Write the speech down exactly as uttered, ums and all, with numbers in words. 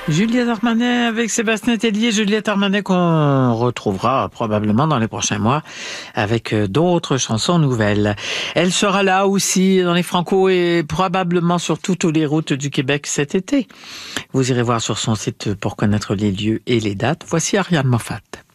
Juliette Armanet avec Sébastien Tellier. Juliette Armanet qu'on retrouvera probablement dans les prochains mois avec d'autres chansons nouvelles. Elle sera là aussi dans les Franco et probablement sur toutes les routes du Québec cet été. Vous irez voir sur son site pour connaître les lieux et les dates. Voici Ariane Moffat.